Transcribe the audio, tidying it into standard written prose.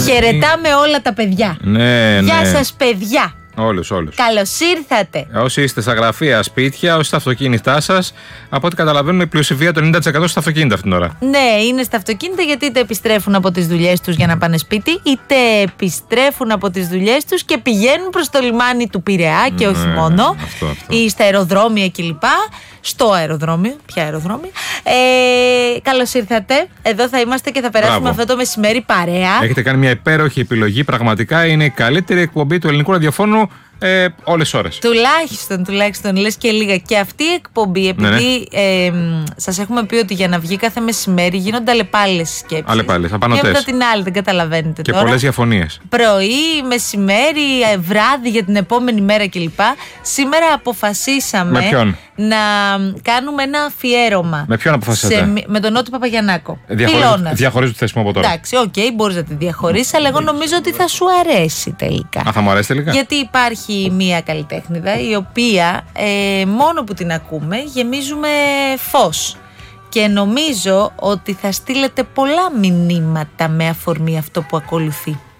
Χαιρετάμε όλα τα παιδιά. Ναι, Γεια σας, παιδιά. Όλους. Καλώς ήρθατε. Όσοι είστε στα γραφεία, σπίτια, όσοι στα αυτοκίνητά σας, από ό,τι καταλαβαίνουμε, η πλειοψηφία των 90% στα αυτοκίνητα αυτήν την ώρα. Ναι, είναι στα αυτοκίνητα γιατί είτε επιστρέφουν από τις δουλειές τους για να πάνε σπίτι, είτε επιστρέφουν από τις δουλειές τους και πηγαίνουν προς το λιμάνι του Πειραιά και όχι μόνο. Αυτό. Ή στα αεροδρόμια κλπ. Στο αεροδρόμιο. Ποια αεροδρόμια. Καλώς ήρθατε. Εδώ θα είμαστε και θα περάσουμε αυτό το μεσημέρι παρέα. Έχετε κάνει μια υπέροχη επιλογή. Πραγματικά είναι η καλύτερη εκπομπή του ελληνικού ραδιοφώνου όλες τις ώρες. Τουλάχιστον λες και λίγα. Και αυτή η εκπομπή, επειδή σας έχουμε πει ότι για να βγει κάθε μεσημέρι γίνονται αλλεπάλληλες σκέψεις. Αλλεπάλληλες, απανωτές. Και μετά την άλλη, δεν καταλαβαίνετε και τώρα. Και πολλές διαφωνίες. Πρωί, μεσημέρι, βράδυ για την επόμενη μέρα κλπ. Σήμερα αποφασίσαμε να κάνουμε ένα αφιέρωμα. Με ποιον αποφασίσατε? Με τον Νότο Παπαγιαννάκο. Διαχωρίζω τη θέση μου από τώρα. Εντάξει, μπορείς να τη διαχωρίσεις, αλλά εγώ νομίζω ότι θα σου αρέσει τελικά. Θα μου αρέσει τελικά. Γιατί υπάρχει μία καλλιτέχνηδα η οποία μόνο που την ακούμε γεμίζουμε φως. Και νομίζω ότι θα στείλετε πολλά μηνύματα με αφορμή αυτό που ακολουθεί.